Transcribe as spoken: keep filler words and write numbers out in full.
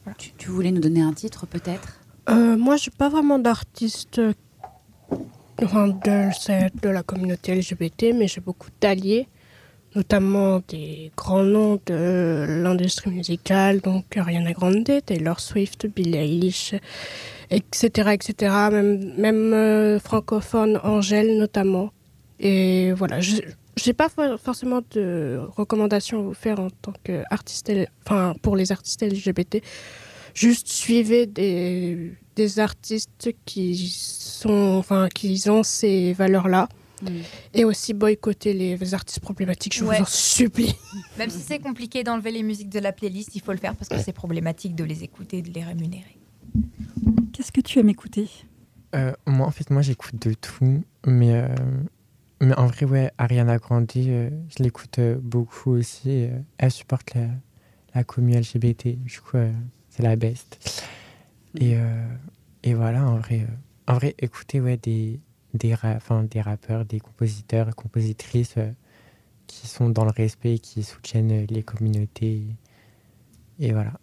Voilà. Tu, tu voulais nous donner un titre peut-être ? Euh, moi, je suis pas vraiment d'artiste euh, enfin, de, cette- de la communauté L G B T, mais j'ai beaucoup d'alliés, notamment des grands noms de l'industrie musicale, donc Ariana Grande, Taylor Swift, Billie Eilish, et cetera, et cetera. Même, même euh, francophone, Angèle notamment. Et voilà, je n'ai pas for- forcément de recommandations à vous faire en tant qu'artiste, L- enfin pour les artistes L G B T. Juste suivez des, des artistes qui sont, enfin, qui ont ces valeurs-là. Mm. Et aussi boycotter les artistes problématiques, je Ouais. vous en supplie. Même si c'est compliqué d'enlever les musiques de la playlist, il faut le faire parce que c'est problématique de les écouter et de les rémunérer. Qu'est-ce que tu aimes écouter ? Euh, moi, en fait, moi, j'écoute de tout. Mais, euh, mais en vrai, ouais, Ariana Grande, euh, je l'écoute euh, beaucoup aussi. Euh, elle supporte la, la commu L G B T. Du coup, euh, c'est la best. Et, euh, et voilà, en vrai, euh, en vrai écoutez, ouais, des, des, ra- enfin, des rappeurs, des compositeurs, compositrices euh, qui sont dans le respect et qui soutiennent euh, les communautés. Et voilà.